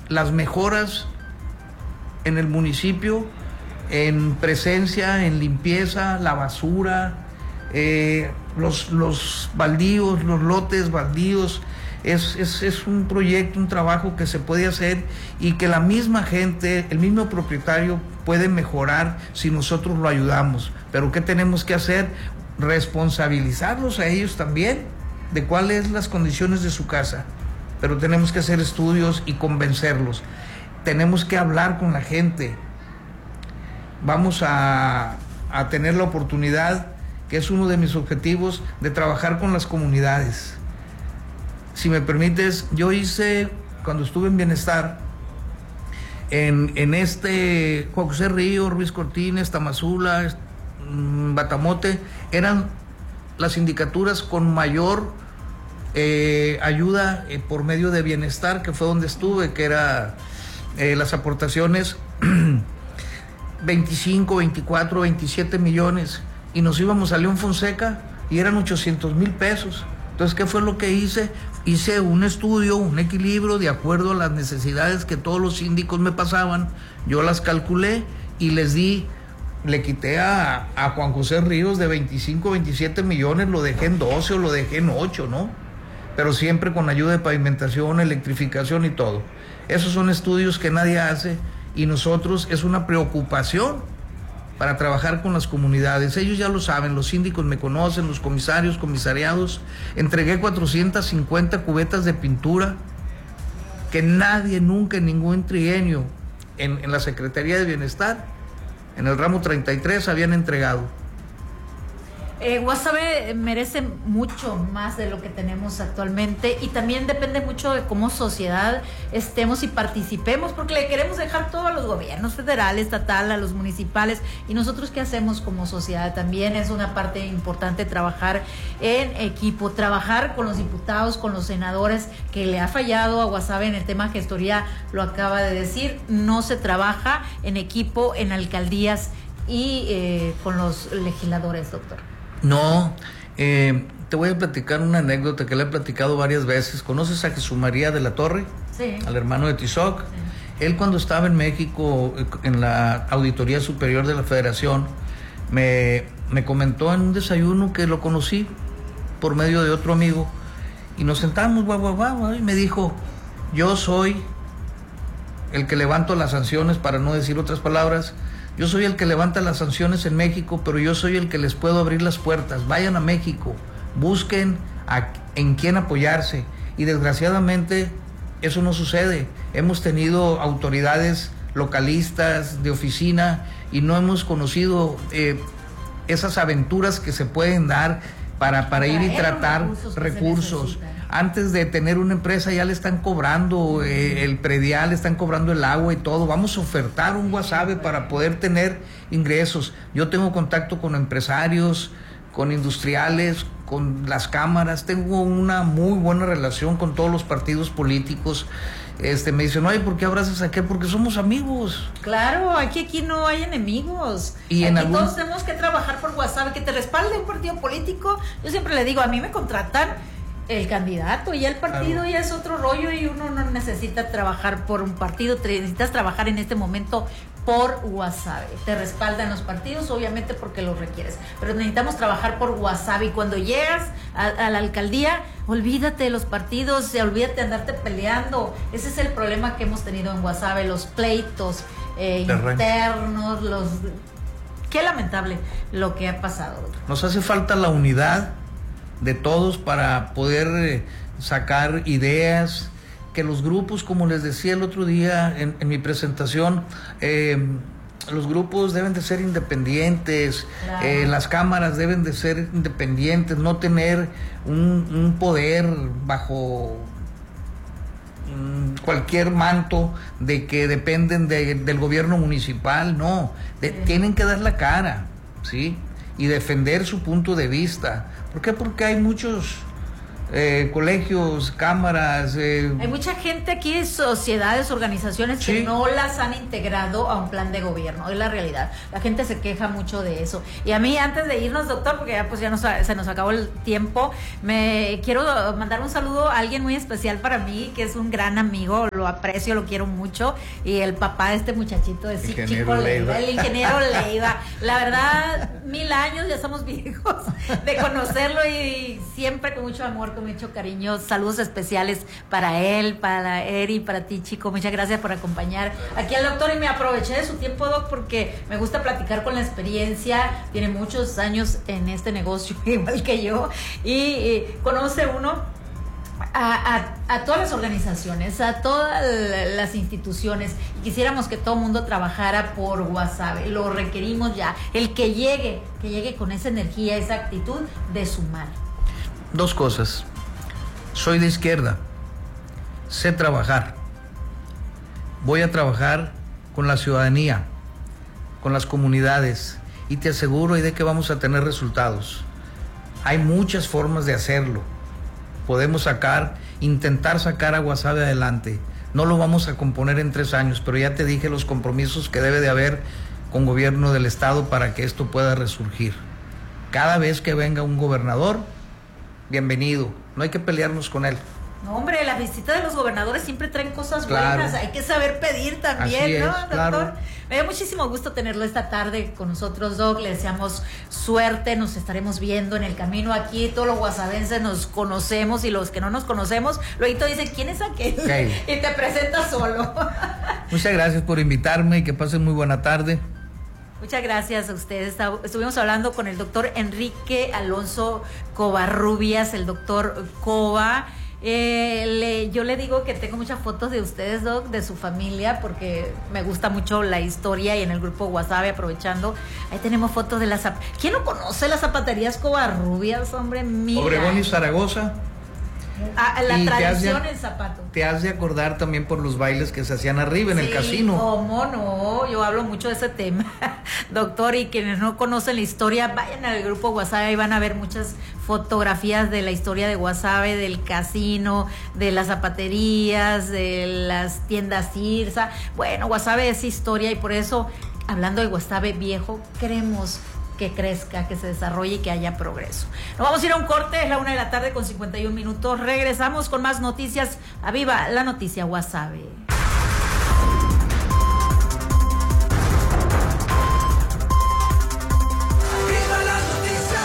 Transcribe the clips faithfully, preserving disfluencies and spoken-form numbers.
las mejoras en el municipio, en presencia, en limpieza, la basura, eh, los, los baldíos, los lotes baldíos. Es, es, es un proyecto, un trabajo que se puede hacer y que la misma gente, el mismo propietario puede mejorar si nosotros lo ayudamos. Pero ¿qué tenemos que hacer? Responsabilizarlos a ellos también de cuáles son las condiciones de su casa. Pero tenemos que hacer estudios y convencerlos. Tenemos que hablar con la gente. Vamos a, a tener la oportunidad, que es uno de mis objetivos, de trabajar con las comunidades. Si me permites, yo hice, cuando estuve en Bienestar, en, en este Juan José Río, Ruiz Cortines, Tamazula, Batamote, eran las sindicaturas con mayor eh, ayuda eh, por medio de Bienestar, que fue donde estuve, que era eh, las aportaciones veinticinco, veinticuatro, veintisiete millones, y nos íbamos a León Fonseca y eran ochocientos mil pesos. Entonces, ¿qué fue lo que hice? Hice un estudio, un equilibrio de acuerdo a las necesidades que todos los síndicos me pasaban. Yo las calculé y les di, le quité a, a Juan José Ríos de veinticinco, veintisiete millones, lo dejé en doce o lo dejé en ocho, ¿no? Pero siempre con ayuda de pavimentación, electrificación y todo. Esos son estudios que nadie hace y nosotros es una preocupación para trabajar con las comunidades. Ellos ya lo saben, los síndicos me conocen, los comisarios, comisariados. Entregué cuatrocientas cincuenta cubetas de pintura que nadie nunca en ningún trienio en, en la Secretaría de Bienestar, en el ramo treinta y tres, habían entregado. Eh, Guasave merece mucho más de lo que tenemos actualmente y también depende mucho de cómo sociedad estemos y participemos, porque le queremos dejar todo a los gobiernos federal, estatal, a los municipales, y nosotros qué hacemos como sociedad. También es una parte importante trabajar en equipo, trabajar con los diputados, con los senadores, que le ha fallado a Guasave en el tema gestoría, lo acaba de decir, no se trabaja en equipo en alcaldías y eh, con los legisladores, doctor. No, eh, te voy a platicar una anécdota que le he platicado varias veces. ¿Conoces a Jesús María de la Torre? Sí. Al hermano de Tizoc. Sí. Él, cuando estaba en México, en la Auditoría Superior de la Federación, me, me comentó en un desayuno que lo conocí por medio de otro amigo, y nos sentamos, guau, guau, guau, y me dijo: yo soy el que levanto las sanciones, para no decir otras palabras. Yo soy el que levanta las sanciones en México, pero yo soy el que les puedo abrir las puertas. Vayan a México, busquen a, en quién apoyarse. Y desgraciadamente eso no sucede. Hemos tenido autoridades localistas, de oficina, y no hemos conocido eh, esas aventuras que se pueden dar para, para ir y tratar recursos. recursos. Antes de tener una empresa ya le están cobrando eh, el predial, le están cobrando el agua y todo. Vamos a ofertar un Guasave para poder tener ingresos. Yo tengo contacto con empresarios, con industriales, con las cámaras. Tengo una muy buena relación con todos los partidos políticos. Este, me dicen: oye, ¿por qué abrazas a aquel? Porque somos amigos. Claro, aquí, aquí no hay enemigos. Y aquí en algún... todos tenemos que trabajar por Guasave, que te respalde un partido político. Yo siempre le digo, a mí me contratan el candidato, y el partido ya es otro rollo, y uno no necesita trabajar por un partido, necesitas trabajar en este momento por Guasave. Te respaldan los partidos, obviamente, porque los requieres, pero necesitamos trabajar por Guasave. Y cuando llegas a, a la alcaldía, olvídate de los partidos, olvídate de andarte peleando. Ese es el problema que hemos tenido en Guasave, los pleitos eh, internos, los... Qué lamentable lo que ha pasado. Nos hace falta la unidad de todos para poder eh, sacar ideas, que los grupos, como les decía el otro día en, en mi presentación, eh, los grupos deben de ser independientes, claro. eh, las cámaras deben de ser independientes, no tener un, un poder bajo mm, cualquier manto de que dependen de, del gobierno municipal. No, de, sí. Tienen que dar la cara, ¿sí? Y defender su punto de vista. ¿Por qué? Porque hay muchos eh, colegios, cámaras. Eh. Hay mucha gente aquí, sociedades, organizaciones sí. que no las han integrado a un plan de gobierno, es la realidad. La gente se queja mucho de eso. Y a mí, antes de irnos, doctor, porque ya pues ya nos, se nos acabó el tiempo, me quiero mandar un saludo a alguien muy especial para mí, que es un gran amigo, lo aprecio, lo quiero mucho, y el papá de este muchachito, de sí, Chico Leiva, el ingeniero Leiva. La verdad, mil años, ya somos viejos de conocerlo y siempre con mucho amor, con mucho cariño. Saludos especiales para él, para Eri, para ti, Chico. Muchas gracias por acompañar aquí al doctor, y me aproveché de su tiempo, doc, porque me gusta platicar con la experiencia. Tiene muchos años en este negocio, igual que yo, y, y conoce uno A, a, a todas las organizaciones, a todas las instituciones, y quisiéramos que todo el mundo trabajara por Guasave. Lo requerimos ya, el que llegue, que llegue con esa energía, esa actitud de sumar. Dos cosas: soy de izquierda, sé trabajar, voy a trabajar con la ciudadanía, con las comunidades, y te aseguro y de que vamos a tener resultados. Hay muchas formas de hacerlo. Podemos sacar, intentar sacar a Guasave adelante. No lo vamos a componer en tres años, pero ya te dije los compromisos que debe de haber con gobierno del estado para que esto pueda resurgir. Cada vez que venga un gobernador, bienvenido. No hay que pelearnos con él. No, hombre, la visita de los gobernadores siempre traen cosas claro. buenas, hay que saber pedir también, Así ¿no, es, doctor? Claro. Me dio muchísimo gusto tenerlo esta tarde con nosotros, doc. Le deseamos suerte, nos estaremos viendo en el camino aquí. Todos los guasavenses nos conocemos, y los que no nos conocemos, luego dicen, ¿quién es aquel? Okay. Y te presentas solo. Muchas gracias por invitarme y que pasen muy buena tarde. Muchas gracias a ustedes. Estuvimos hablando con el doctor Enrique Alonso Covarrubias, el doctor Cova. Eh, le, yo le digo que tengo muchas fotos de ustedes, doc, de su familia, porque me gusta mucho la historia, y en el grupo Guasave, aprovechando, ahí tenemos fotos de las... ¿Quién no conoce las zapaterías Covarrubias, hombre? Mira. Obregón y Zaragoza. Ah, la y tradición de, en zapato. Te has de acordar también por los bailes que se hacían arriba en sí, el casino. ¿Cómo no? Yo hablo mucho de ese tema, doctor, y quienes no conocen la historia, vayan al grupo Guasave y van a ver muchas fotografías de la historia de Guasave, del casino, de las zapaterías, de las tiendas Cirsa. Bueno, Guasave es historia, y por eso, hablando de Guasave viejo, queremos que crezca, que se desarrolle y que haya progreso. Nos vamos a ir a un corte, es la una de la tarde con cincuenta y un minutos. Regresamos con más noticias. A Viva la Noticia Guasave. ¡Viva la noticia!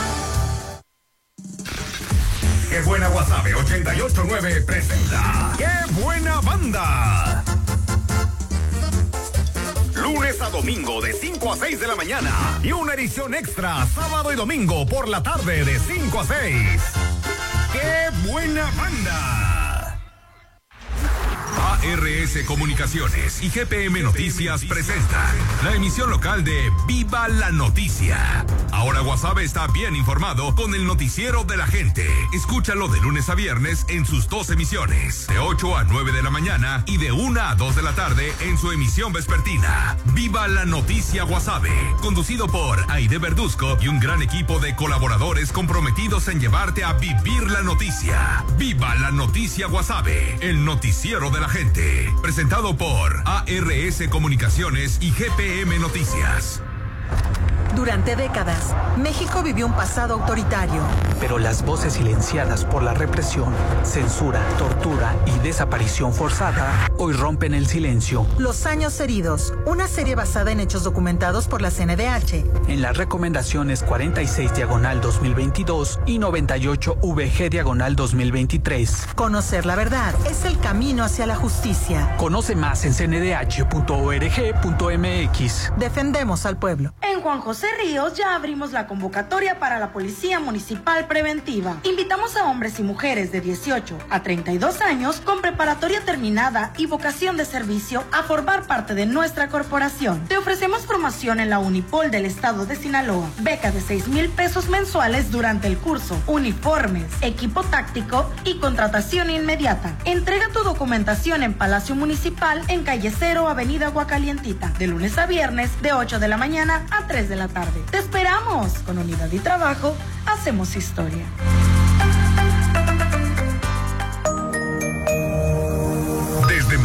¡Qué buena Guasave! ochenta y ocho punto nueve presenta ¡Qué buena banda! Lunes a domingo de cinco a seis de la mañana, y una edición extra sábado y domingo por la tarde de cinco a seis. ¡Qué buena banda! A R S Comunicaciones y G P M Noticias presentan la emisión local de Viva la Noticia. Ahora Guasave está bien informado con el noticiero de la gente. Escúchalo de lunes a viernes en sus dos emisiones, de ocho a nueve de la mañana y de una a dos de la tarde en su emisión vespertina. Viva la Noticia Guasave, conducido por Aide Verduzco y un gran equipo de colaboradores comprometidos en llevarte a vivir la noticia. Viva la Noticia Guasave, el noticiero de la gente. Presentado por A R S Comunicaciones y G P M Noticias. Durante décadas, México vivió un pasado autoritario. Pero las voces silenciadas por la represión, censura, tortura y desaparición forzada hoy rompen el silencio. Los años heridos, una serie basada en hechos documentados por la C N D H. En las recomendaciones cuarenta y seis diagonal dos mil veintidós y noventa y ocho V G diagonal dos mil veintitrés. Conocer la verdad es el camino hacia la justicia. Conoce más en c n d h punto org punto m x. Defendemos al pueblo. En Juan José Ríos ya abrimos la convocatoria para la Policía Municipal Preventiva. Invitamos a hombres y mujeres de dieciocho a treinta y dos años con preparatoria terminada y vocación de servicio a formar parte de nuestra corporación. Te ofrecemos formación en la Unipol del estado de Sinaloa, beca de seis mil pesos mensuales durante el curso, uniformes, equipo táctico y contratación inmediata. Entrega tu documentación en Palacio Municipal en Calle Cero, Avenida Aguacalientita, de lunes a viernes de ocho de la mañana a tres de la tarde. Te esperamos. Con unidad y trabajo, hacemos historia.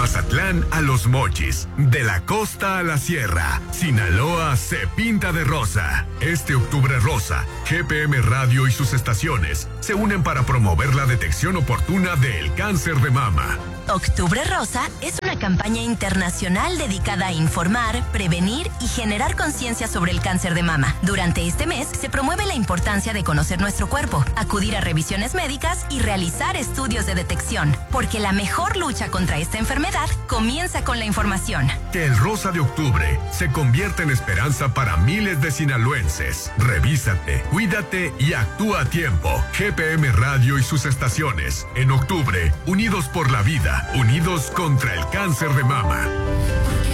Mazatlán a Los Mochis, de la costa a la sierra, Sinaloa se pinta de rosa. Este octubre rosa, G P M Radio y sus estaciones se unen para promover la detección oportuna del cáncer de mama. Octubre Rosa es una campaña internacional dedicada a informar, prevenir y generar conciencia sobre el cáncer de mama. Durante este mes se promueve la importancia de conocer nuestro cuerpo, acudir a revisiones médicas y realizar estudios de detección, porque la mejor lucha contra esta enfermedad comienza con la información. Que el rosa de octubre se convierta en esperanza para miles de sinaloenses. Revísate, cuídate y actúa a tiempo. G P M Radio y sus estaciones. En octubre, unidos por la vida. Unidos contra el cáncer de mama.